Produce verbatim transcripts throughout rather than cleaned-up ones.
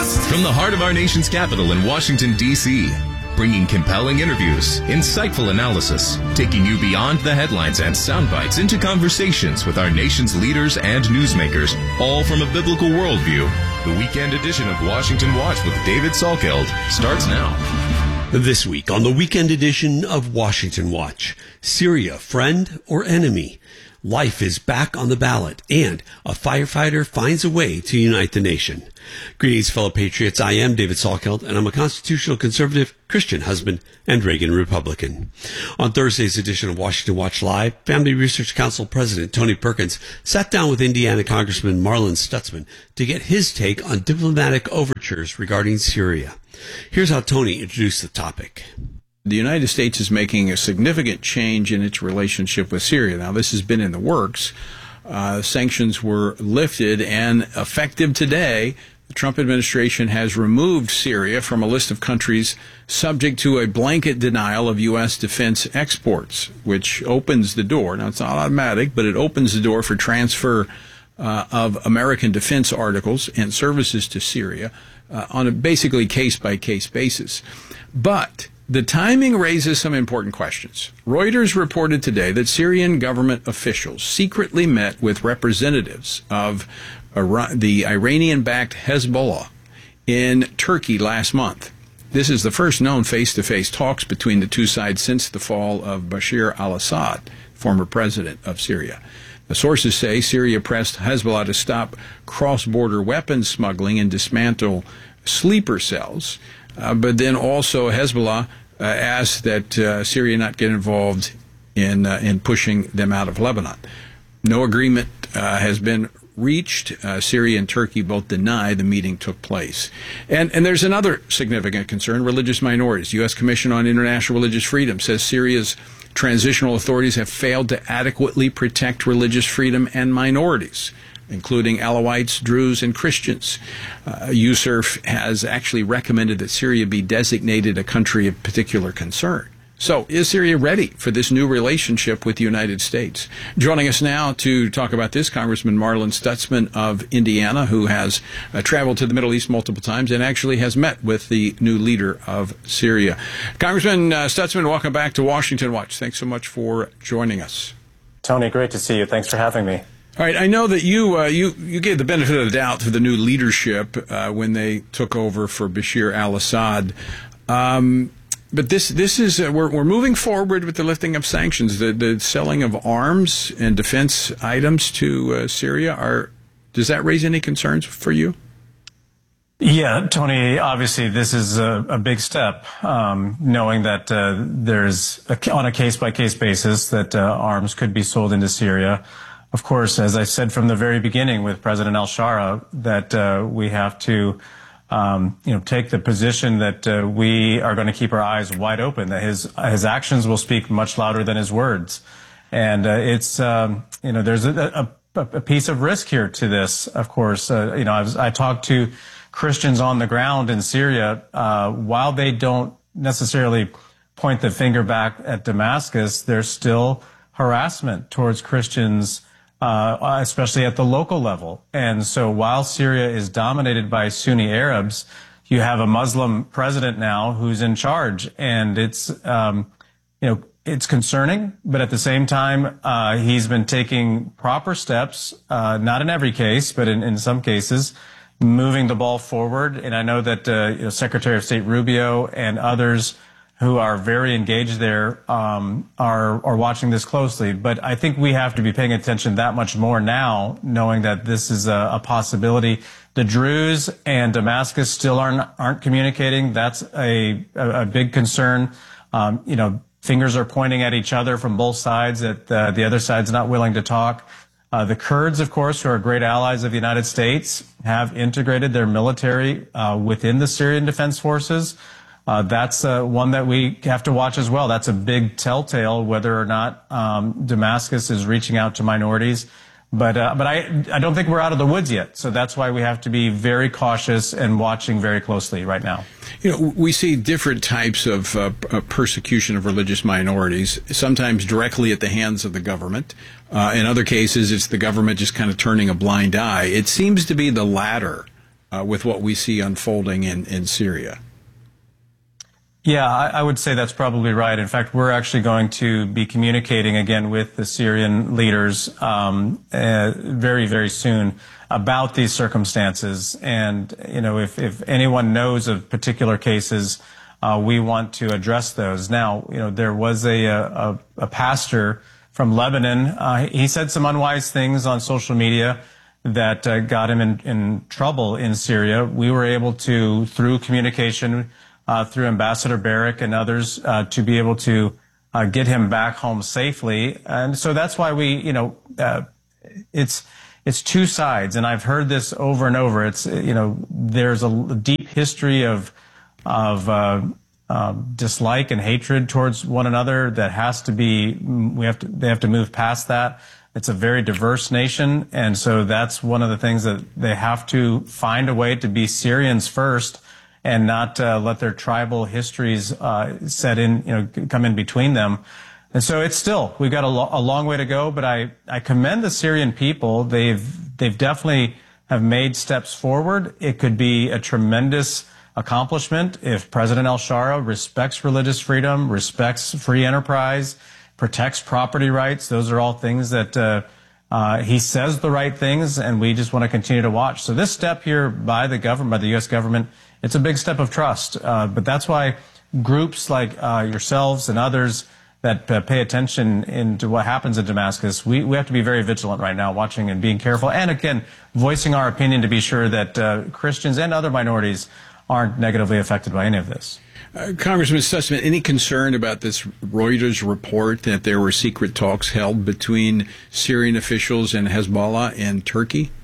trust. From the heart of our nation's capital in Washington, D C, bringing compelling interviews, insightful analysis, taking you beyond the headlines and sound bites into conversations with our nation's leaders and newsmakers, all from a biblical worldview. The weekend edition of Washington Watch with David Salkeld starts now. This week on the weekend edition of Washington Watch, Syria, friend or enemy? Life is back on the ballot, and a firefighter finds a way to unite the nation. Greetings, fellow patriots. I am David Salkeld, and I'm a constitutional conservative, Christian husband, and Reagan Republican. On Thursday's edition of Washington Watch Live, Family Research Council President Tony Perkins sat down with Indiana Congressman Marlin Stutzman to get his take on diplomatic overtures regarding Syria. Here's how Tony introduced the topic. The United States is making a significant change in its relationship with Syria. Now, this has been in the works. Uh, sanctions were lifted, and effective today, the Trump administration has removed Syria from a list of countries subject to a blanket denial of U S defense exports, which opens the door. Now, it's not automatic, but it opens the door for transfer uh, of American defense articles and services to Syria uh, on a basically case-by-case basis. But the timing raises some important questions. Reuters reported today that Syrian government officials secretly met with representatives of Iran, the Iranian-backed Hezbollah in Turkey last month. This is the first known face-to-face talks between the two sides since the fall of Bashar al-Assad, former president of Syria. The sources say Syria pressed Hezbollah to stop cross-border weapons smuggling and dismantle sleeper cells. Uh, but then also Hezbollah uh, asked that uh, Syria not get involved in uh, in pushing them out of Lebanon. No agreement uh, has been reached. Uh, Syria and Turkey both deny the meeting took place. And and there's another significant concern, religious minorities. U S Commission on International Religious Freedom says Syria's transitional authorities have failed to adequately protect religious freedom and minorities, including Alawites, Druze, and Christians. Uh, U S E R F has actually recommended that Syria be designated a country of particular concern. So, is Syria ready for this new relationship with the United States? Joining us now to talk about this, Congressman Marlin Stutzman of Indiana, who has uh, traveled to the Middle East multiple times and actually has met with the new leader of Syria. Congressman uh, Stutzman, welcome back to Washington Watch. Thanks so much for joining us. Tony, great to see you. Thanks for having me. All right, I know that you uh, you you gave the benefit of the doubt to the new leadership uh, when they took over for Bashar al-Assad, um, but this this is uh, we're we're moving forward with the lifting of sanctions. The the selling of arms and defense items to uh, Syria are does that raise any concerns for you? Yeah, Tony, obviously this is a, a big step, um, knowing that uh, there's a, on a case-by-case basis that uh, arms could be sold into Syria. Of course, as I said from the very beginning with President al-Shara, that uh, we have to, um, you know, take the position that uh, we are going to keep our eyes wide open, that his his actions will speak much louder than his words. And uh, it's, um, you know, there's a, a, a piece of risk here to this, of course. Uh, you know, I, was, I talked to Christians on the ground in Syria. Uh, while they don't necessarily point the finger back at Damascus, there's still harassment towards Christians, Uh, especially at the local level. And so while Syria is dominated by Sunni Arabs, you have a Muslim president now who's in charge. And it's, um, you know, it's concerning, but at the same time, uh, he's been taking proper steps, uh, not in every case, but in, in some cases, moving the ball forward. And I know that uh, you know, Secretary of State Rubio and others who are very engaged there, um, are, are watching this closely. But I think we have to be paying attention that much more now, knowing that this is a, a possibility. The Druze and Damascus still aren't, aren't communicating. That's a, a, a big concern. Um, you know, fingers are pointing at each other from both sides, that uh, the other side's not willing to talk. Uh, the Kurds, of course, who are great allies of the United States, have integrated their military uh, within the Syrian Defense Forces. Uh, that's uh, one that we have to watch as well. That's a big telltale whether or not um, Damascus is reaching out to minorities. But uh, but I I don't think we're out of the woods yet. So that's why we have to be very cautious and watching very closely right now. You know, we see different types of uh, persecution of religious minorities, sometimes directly at the hands of the government. Uh, in other cases, it's the government just kind of turning a blind eye. It seems to be the latter uh, with what we see unfolding in, in Syria. Yeah, I, I would say that's probably right. In fact, we're actually going to be communicating again with the Syrian leaders um, uh, very, very soon about these circumstances. And, you know, if, if anyone knows of particular cases, uh, we want to address those. Now, you know, there was a, a, a pastor from Lebanon. Uh, he said some unwise things on social media that uh, got him in, in trouble in Syria. We were able to, through communication, Uh, through Ambassador Barrick and others, uh, to be able to uh, get him back home safely. And so that's why we, you know, uh, it's it's two sides. And I've heard this over and over. It's, you know, there's a deep history of of uh, uh, dislike and hatred towards one another that has to be, we have to, they have to move past that. It's a very diverse nation. And so that's one of the things that they have to find a way to be Syrians first, and not uh, let their tribal histories uh, set in, you know, come in between them. And so it's still, we've got a, lo- a long way to go, but I, I commend the Syrian people. They've, they've definitely have made steps forward. It could be a tremendous accomplishment if President al-Shara respects religious freedom, respects free enterprise, protects property rights. Those are all things that uh, uh, he says the right things, and we just want to continue to watch. So this step here by the government, by the U S government, it's a big step of trust, uh, but that's why groups like uh, yourselves and others that uh, pay attention into what happens in Damascus, we, we have to be very vigilant right now, watching and being careful, and again, voicing our opinion to be sure that uh, Christians and other minorities aren't negatively affected by any of this. Uh, Congressman Sussman, any concern about this Reuters report that there were secret talks held between Syrian officials and Hezbollah and Turkey?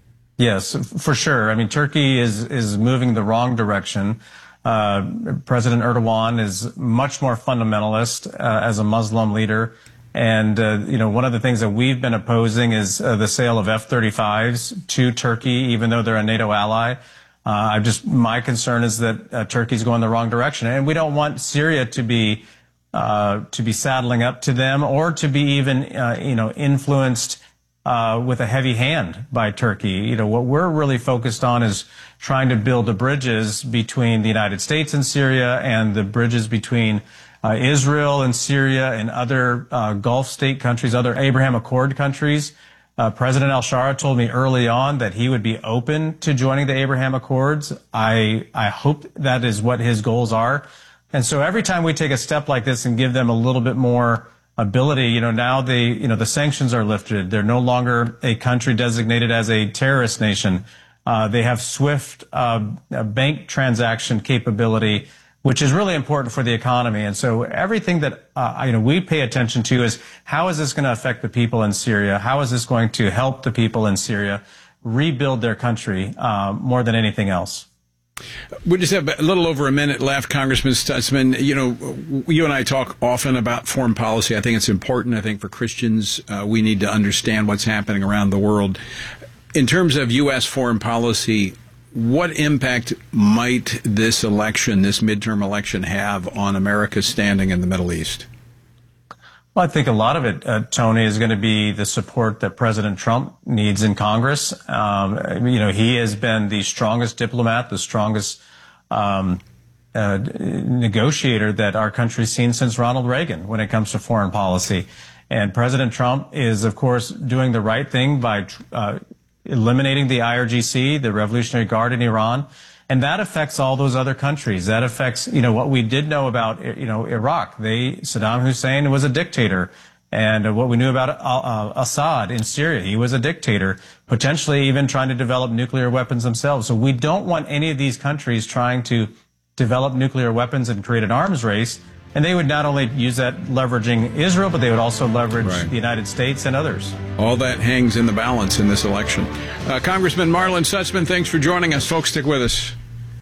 Yes, for sure. I mean, Turkey is, is moving the wrong direction. Uh, President Erdogan is much more fundamentalist uh, as a Muslim leader. And, uh, you know, one of the things that we've been opposing is uh, the sale of F thirty-fives to Turkey, even though they're a NATO ally. Uh, I just, my concern is that uh, Turkey's going the wrong direction. And we don't want Syria to be, uh, to be saddling up to them, or to be even, uh, you know, influenced Uh, with a heavy hand by Turkey. You know, what we're really focused on is trying to build the bridges between the United States and Syria, and the bridges between uh, Israel and Syria and other uh, Gulf state countries, other Abraham Accord countries. Uh, President al-Shara told me early on that he would be open to joining the Abraham Accords. I, I hope that is what his goals are. And so every time we take a step like this and give them a little bit more ability, you know, now they, you know, the sanctions are lifted. They're no longer a country designated as a terrorist nation. Uh, they have swift uh, bank transaction capability, which is really important for the economy. And so everything that, uh, you know, we pay attention to is, how is this going to affect the people in Syria? How is this going to help the people in Syria rebuild their country uh, more than anything else? We just have a little over a minute left, Congressman Stutzman. You know, you and I talk often about foreign policy. I think it's important. I think for Christians, uh, we need to understand what's happening around the world. In terms of U S foreign policy, what impact might this election, this midterm election, have on America's standing in the Middle East? Well, I think a lot of it, uh, Tony, is going to be the support that President Trump needs in Congress. Um, you know, he has been the strongest diplomat, the strongest um, uh, negotiator that our country's seen since Ronald Reagan when it comes to foreign policy. And President Trump is, of course, doing the right thing by uh, eliminating the I R G C, the Revolutionary Guard in Iran. And that affects all those other countries. That affects, you know, what we did know about, you know, Iraq. They, Saddam Hussein was a dictator. And what we knew about uh, Assad in Syria, he was a dictator, potentially even trying to develop nuclear weapons themselves. So we don't want any of these countries trying to develop nuclear weapons and create an arms race. And they would not only use that leveraging Israel, but they would also leverage right. the United States and others. All that hangs in the balance in this election. Uh, Congressman Marlin Sussman, thanks for joining us. Folks, stick with us.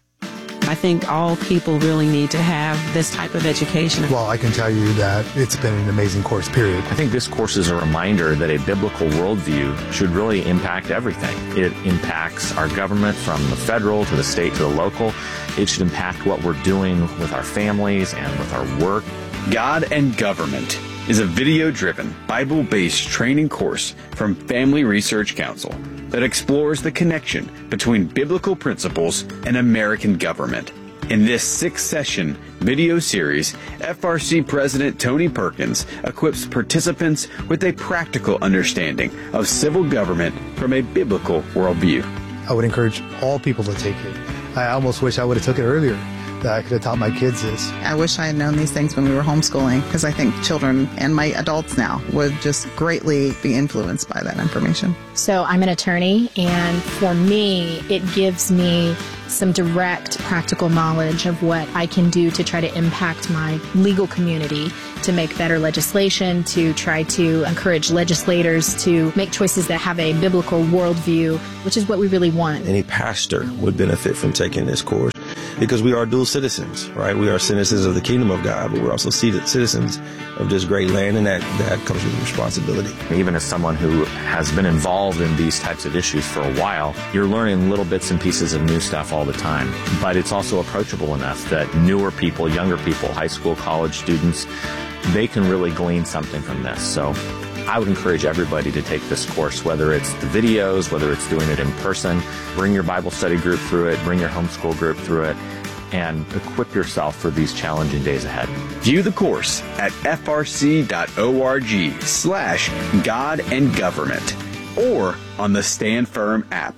I think all people really need to have this type of education. Well, I can tell you that it's been an amazing course, period. I think this course is a reminder that a biblical worldview should really impact everything. It impacts our government from the federal to the state to the local. It should impact what we're doing with our families and with our work. God and Government is a video-driven, Bible-based training course from Family Research Council. that explores the connection between biblical principles and American government. In this six-session video series, F R C President Tony Perkins equips participants with a practical understanding of civil government from a biblical worldview. I would encourage all people to take it. I almost wish I would have took it earlier, that I could have taught my kids this. I wish I had known these things when we were homeschooling, because I think children and my adults now would just greatly be influenced by that information. So I'm an attorney, and for me, it gives me some direct practical knowledge of what I can do to try to impact my legal community, to make better legislation, to try to encourage legislators to make choices that have a biblical worldview, which is what we really want. Any pastor would benefit from taking this course because we are dual citizens, right? We are citizens of the kingdom of God, but we're also citizens of this great land, and that, that comes with responsibility. Even as someone who has been involved in these types of issues for a while, you're learning little bits and pieces of new stuff all the time. But it's also approachable enough that newer people, younger people, high school, college students, they can really glean something from this. So I would encourage everybody to take this course, whether it's the videos, whether it's doing it in person. Bring your Bible study group through it, bring your homeschool group through it, and equip yourself for these challenging days ahead. View the course at frc.org slash God and Government or on the Stand Firm app.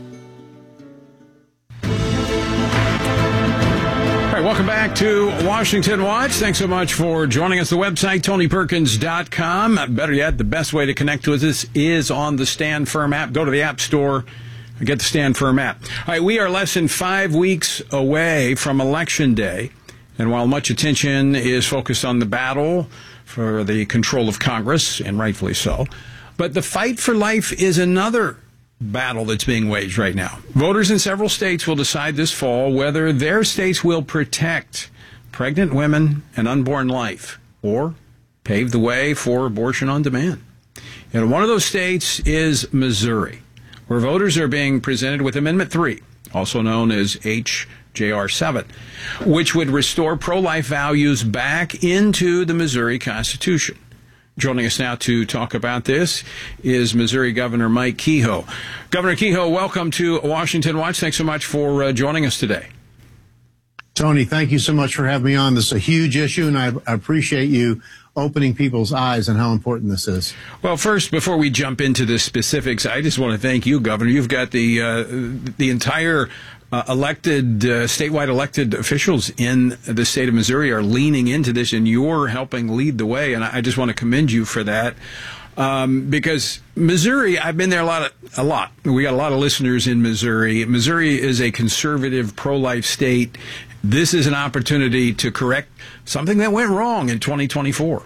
All right, welcome back to Washington Watch. Thanks so much for joining us. The website, tony perkins dot com. Better yet, the best way to connect with us is on the Stand Firm app. Go to the App Store and get the Stand Firm app. All right, we are less than five weeks away from Election Day. And while much attention is focused on the battle for the control of Congress, and rightfully so, but the fight for life is another battle that's being waged right now. Voters in several states will decide this fall whether their states will protect pregnant women and unborn life or pave the way for abortion on demand. And one of those states is Missouri, where voters are being presented with Amendment three, also known as H J R seven, which would restore pro-life values back into the Missouri Constitution. Joining us now to talk about this is Missouri Governor Mike Kehoe. Governor Kehoe, welcome to Washington Watch. Thanks so much for uh, joining us today. Tony, thank you so much for having me on. This is a huge issue, and I appreciate you opening people's eyes on how important this is. Well, first, before we jump into the specifics, I just want to thank you, Governor. You've got the uh, the entire uh, elected, uh, statewide elected officials in the state of Missouri are leaning into this, and you're helping lead the way, and I just want to commend you for that. Um, because Missouri, I've been there a lot, of, a lot. We got a lot of listeners in Missouri. Missouri is a conservative, pro-life state. This is an opportunity to correct something that went wrong in twenty twenty-four.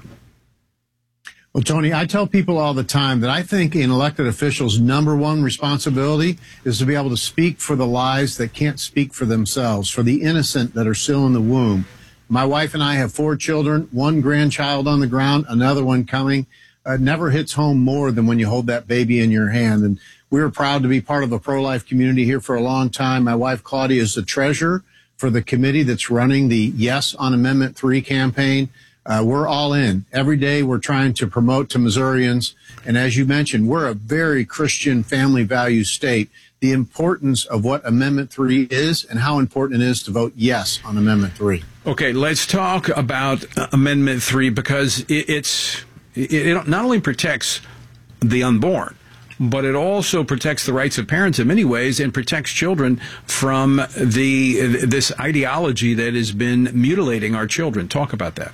Well, Tony, I tell people all the time that I think an elected official's number one responsibility is to be able to speak for the lives that can't speak for themselves, for the innocent that are still in the womb. My wife and I have four children, one grandchild on the ground, another one coming. It never hits home more than when you hold that baby in your hand. And we're proud to be part of the pro-life community here for a long time. My wife, Claudia, is the treasurer for the committee that's running the Yes on Amendment three campaign. Uh, we're all in. Every day we're trying to promote to Missourians. And as you mentioned, we're a very Christian family values state. The importance of what Amendment three is and how important it is to vote yes on Amendment three. Okay, let's talk about uh, Amendment three because it, it's it, it not only protects the unborn, but it also protects the rights of parents in many ways and protects children from the this ideology that has been mutilating our children. Talk about that.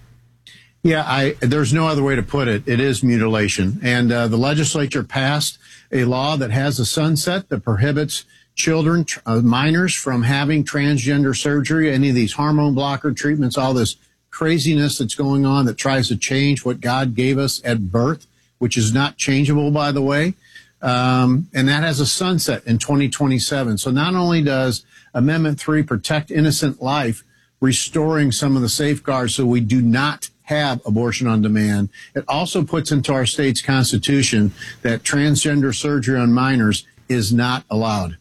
Yeah, I, there's no other way to put it. It is mutilation. And uh, the legislature passed a law that has a sunset that prohibits children, uh, minors, from having transgender surgery, any of these hormone blocker treatments, all this craziness that's going on that tries to change what God gave us at birth, which is not changeable, by the way. Um, and that has a sunset in twenty twenty-seven. So not only does Amendment three protect innocent life, restoring some of the safeguards so we do not have abortion on demand, it also puts into our state's constitution that transgender surgery on minors is not allowed.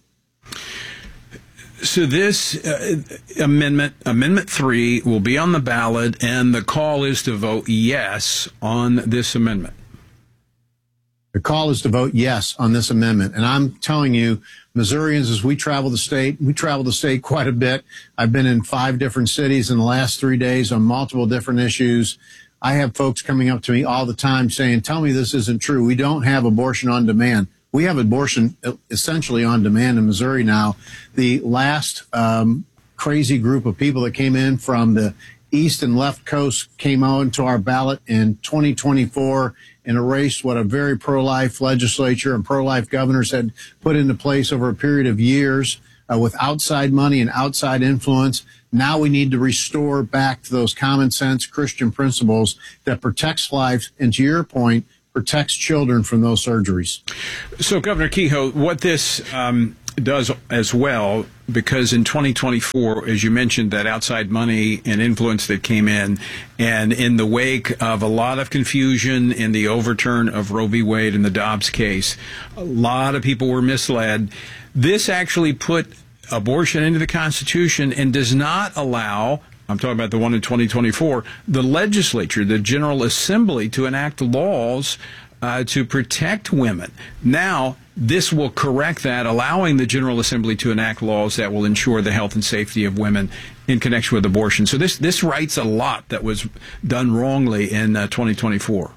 So this uh, amendment, Amendment three, will be on the ballot, and the call is to vote yes on this amendment. The call is to vote yes on this amendment. And I'm telling you, Missourians, as we travel the state, we travel the state quite a bit. I've been in five different cities in the last three days on multiple different issues. I have folks coming up to me all the time saying, tell me this isn't true. We don't have abortion on demand. We have abortion essentially on demand in Missouri now. The last um, crazy group of people that came in from the east and left coast came on to our ballot in twenty twenty-four and erased what a very pro-life legislature and pro-life governors had put into place over a period of years uh, with outside money and outside influence. Now we need to restore back to those common sense Christian principles that protects life, and to your point, protects children from those surgeries. So, Governor Kehoe, what this um, does as well, because in twenty twenty-four, as you mentioned, that outside money and influence that came in, and in the wake of a lot of confusion in the overturn of Roe v. Wade and the Dobbs case, a lot of people were misled. This actually put abortion into the Constitution and does not allow, I'm talking about the one in twenty twenty-four, the legislature, the General Assembly, to enact laws uh, to protect women. Now, this will correct that, allowing the General Assembly to enact laws that will ensure the health and safety of women in connection with abortion. So this, this rights a lot that was done wrongly in uh, twenty twenty-four.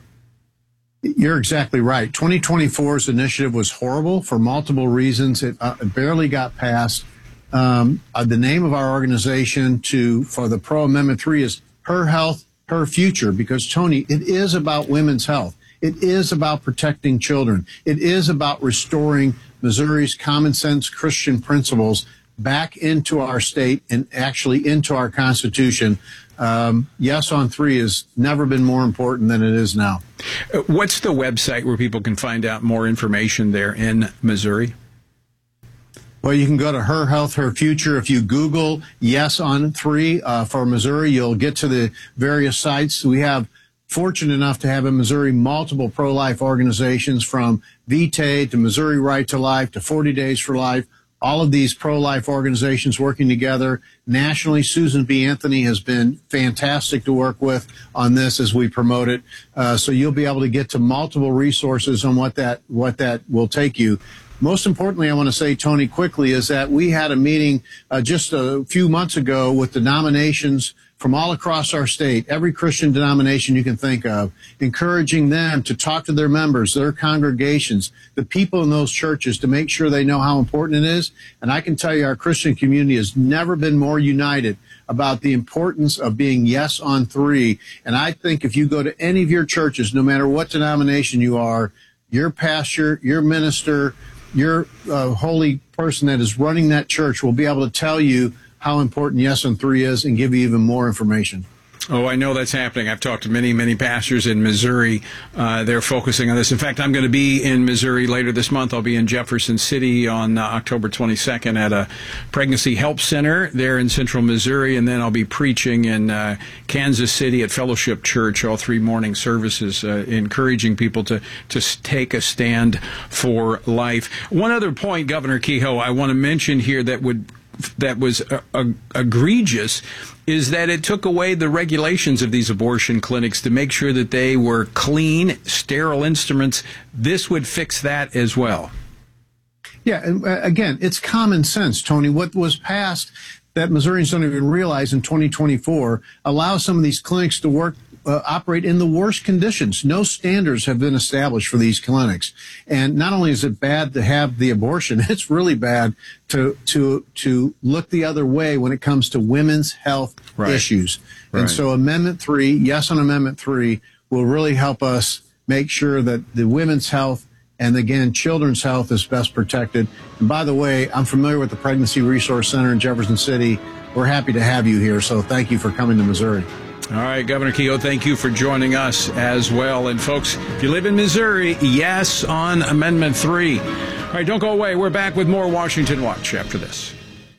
You're exactly right. twenty twenty-four's initiative was horrible for multiple reasons. It uh, barely got passed. Um, uh, the name of our organization to for the Pro Amendment three is Her Health, Her Future, because, Tony, it is about women's health. It is about protecting children. It is about restoring Missouri's common sense Christian principles back into our state and actually into our Constitution. Um, yes on three has never been more important than it is now. What's the website where people can find out more information there in Missouri? Well, you can go to Her Health, Her Future. If you Google yes on three uh, for Missouri, you'll get to the various sites. We have fortunate enough to have in Missouri multiple pro-life organizations, from V T A to Missouri Right to Life to forty Days for Life. All of these pro-life organizations working together nationally. Susan B. Anthony has been fantastic to work with on this as we promote it. Uh, so you'll be able to get to multiple resources on what that what that will take you. Most importantly, I want to say, Tony, quickly, is that we had a meeting uh, just a few months ago with denominations from all across our state, every Christian denomination you can think of, encouraging them to talk to their members, their congregations, the people in those churches, to make sure they know how important it is. And I can tell you, our Christian community has never been more united about the importance of being yes on three. And I think if you go to any of your churches, no matter what denomination you are, your pastor, your minister, your uh, holy person that is running that church will be able to tell you how important yes on three is and give you even more information. Oh, I know that's happening. I've talked to many, many pastors in Missouri. Uh, they're focusing on this. In fact, I'm going to be in Missouri later this month. I'll be in Jefferson City on uh, October twenty-second at a pregnancy help center there in central Missouri. And then I'll be preaching in uh, Kansas City at Fellowship Church, all three morning services, uh, encouraging people to, to take a stand for life. One other point, Governor Kehoe, I want to mention here that would that was uh, uh, egregious is that it took away the regulations of these abortion clinics to make sure that they were clean, sterile instruments. This would fix that as well. Yeah, and uh, again, it's common sense, Tony. What was passed that Missourians don't even realize in twenty twenty-four allows some of these clinics to work Uh, operate in the worst conditions. No standards have been established for these clinics. And not only is it bad to have the abortion, it's really bad to to to look the other way when it comes to women's health right. issues. Right. And so Amendment three, yes on Amendment three, will really help us make sure that the women's health and, again, children's health is best protected. And by the way, I'm familiar with the Pregnancy Resource Center in Jefferson City. We're happy to have you here, so thank you for coming to Missouri. All right, Governor Kehoe, thank you for joining us as well. And folks, if you live in Missouri, yes on Amendment three. All right, don't go away. We're back with more Washington Watch after this.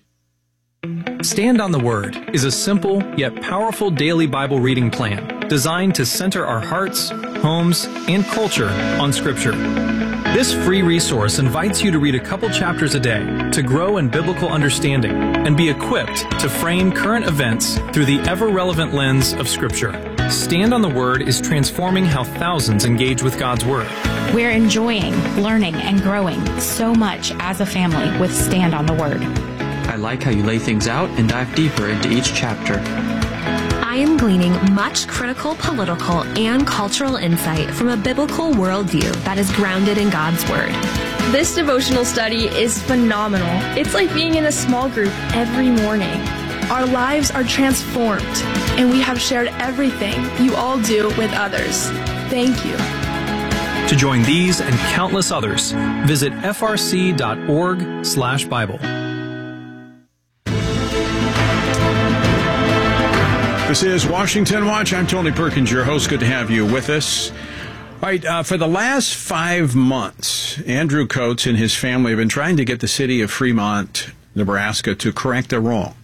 Stand on the Word is a simple yet powerful daily Bible reading plan designed to center our hearts, homes, and culture on Scripture. This free resource invites you to read a couple chapters a day to grow in biblical understanding and be equipped to frame current events through the ever-relevant lens of Scripture. Stand on the Word is transforming how thousands engage with God's Word. We're enjoying, learning, and growing so much as a family with Stand on the Word. I like how you lay things out and dive deeper into each chapter. I am gleaning much critical, political, and cultural insight from a biblical worldview that is grounded in God's Word. This devotional study is phenomenal. It's like being in a small group every morning. Our lives are transformed, and we have shared everything you all do with others. Thank you. To join these and countless others, visit f r c dot org slash Bible. This is Washington Watch. I'm Tony Perkins, your host. Good to have you with us. All right, uh, for the last five months, Andrew Coates and his family have been trying to get the city of Fremont, Nebraska, to correct a wrong.